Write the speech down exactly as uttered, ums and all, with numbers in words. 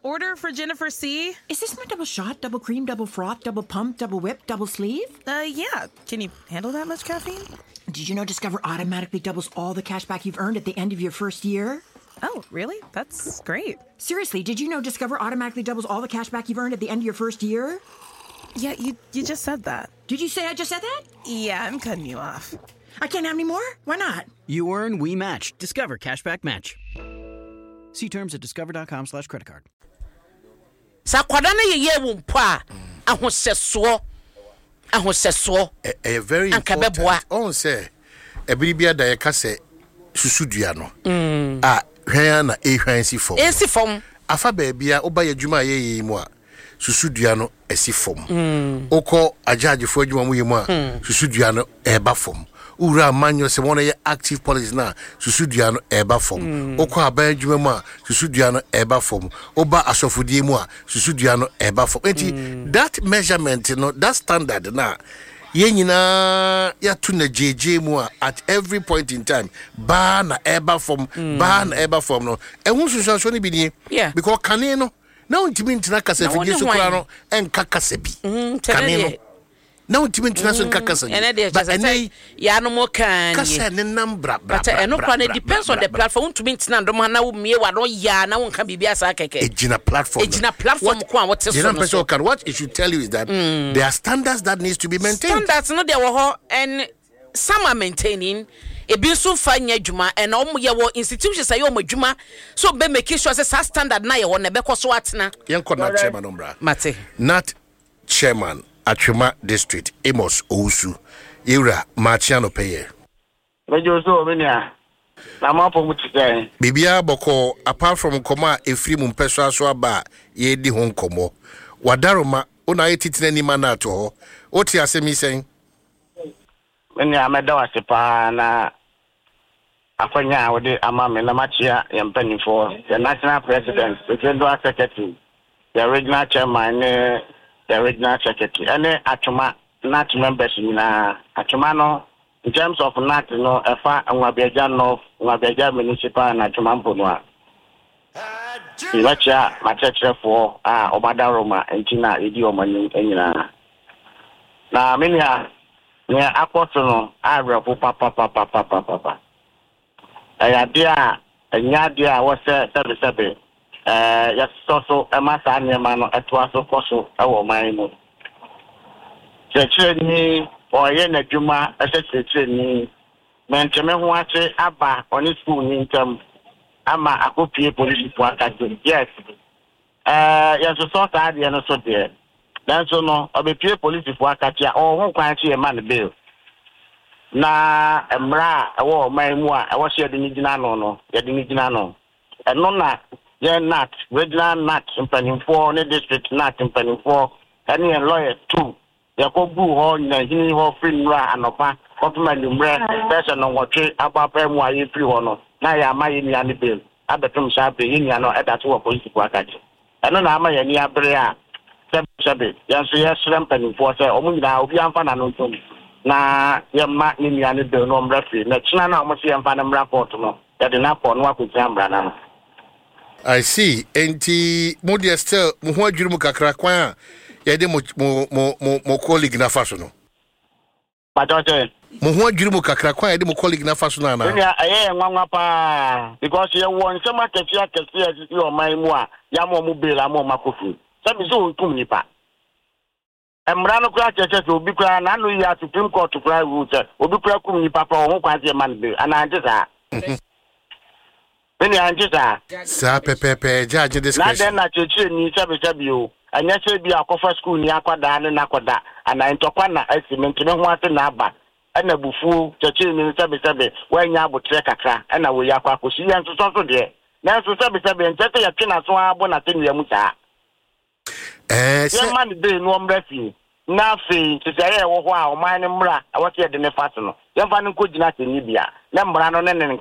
order for Jennifer C. Is this my double shot, double cream, double froth, double pump, double whip, double sleeve? Uh, yeah. Can you handle that much caffeine? Did you know Discover automatically doubles all the cash back you've earned at the end of your first year? Oh, really? That's great. Seriously, did you know Discover automatically doubles all the cash back you've earned at the end of your first year? Yeah, you, you just said that. Did you say I just said that? Yeah, I'm cutting you off. I can't have any more? Why not? You earn, we match. Discover Cashback Match. See terms at discover.com slash credit card. Sa kwadana ye ye wo mpo a ahoseso ahoseso a very important on say ebiribia da ye ka se susudua no a hwan na ehwan si fom esi fom afa ba bia oba ye dwuma ye yi mu a susudua no esi fom okọ ajajefo adwuma mu ye mu a susudua no eba fom ura manyo se wona ye active policy na susudua no eba fom okọ aban adwuma mu a susudua no eba fom oba asofodie mu a susudua no eba fom enti that measurement no that standard na ye nyina ya tu na jeje mu a at every point in time ba na eba fom ba na eba fom no ehun susuaso ni bi ni because kane no na untimi ntina kasa figi so kura no enka kasa bi kane no na untimi ntina so enka kasa but ene ya no mo kan kasa ne nambra bra but eno kwa ne depends on the platform untimi ntina ndom na wo mie wa no ya na wo nka bibia sa keke ejina platform ejina platform ko an what so no can what it should tell you is that mm. there are standards that needs to be maintained standards no there wo and some are maintaining ebi so fa nya dwuma and omo ye wo institutions ayo mo dwuma so be make sure say standard na ye wo na be koso atena yenko na chairman ombra mate not chairman Atwema district Amos Owusu Ira Machiano Peye mejo so omenia na mapo mutike bibia boko apart from koma efiri mu mpeso aso aba ye di ho nkomo wadaroma una yetitina ni mana to ho oti asemi sen menya ameda wasepa na akwanya wode amame na machia ya mpanifo the national president the general secretary the regional chairman the regional secretary ene Atwema nat members na Atwema no in terms of nat no efa Nwabiaja North Nwabiaja municipal na Atwema mponwa Ilacha machechefo ah obadaroma entina edi omani enyina na menya ne akoto no arepo papa papa papa papa aya dia anya dia wo se sebe sebe eh ya soso emasa nyema no etwa so koso ewo man mu cheche ni oye na dwuma ese cheche ni menteme ho ache aba oni school ni ntam ama akopie police po akadem yes eh ya so so ta dia no so de dan so no obepie police po akatia o ho kwan chi e man bill na emra ewo man mu a ewo she de ni gina no no ye de ni gina no eno na ye nat regional nat impanifo ne district nat impanifo ani en lawyer two ye ko bu ho na hini ho free mra anopa kofuma ni mra person no wotwe abapa mu aye free ho no na ya amaye ni ani bill abetum sha be yin ya no eda to police po akatia eno na amaye ni abre a sebe yanso yesrem panifo se omu nyina obi amfa na no ntom na yemma ni nyane de no mrafi na china na omo se yemfa na mraport no ya de na po no akotia mbra na no I see enti modi still mo ho adwiri mu kakra kwan ya de mo mo mo mo colleague na faso no patote mo ho adwiri mu kakra kwan ya de mo colleague na faso na na ya aye nwanwa pa because ye won se market ya kesi ya sisi o man mu a ya mo mu bela mo makofu sabi so ntum nipa emra no kura cheche so obi kura na no ya Supreme Court kura rule obi kura kum nipa pa o ho kwaje man be ana anje sa beni anje sa sa pepepe judge discretion na den na cheche ni sabi sabi o anya se bi akofa school ni akwada ne nakoda ana ntokwa na esiment ne ho ate na aba ana bufu cheche ni sabi sabi wanya abotre kakra ana wo ya kwa kosi ya nso so de na nso sabi sabi ntete ya twena so abo na tenu ya mu sa eh se man de no mrafi na fe tsaye wo ho a o man mra a wote de ne fat no yemfa ne ko gina teni bia na mra no ne ne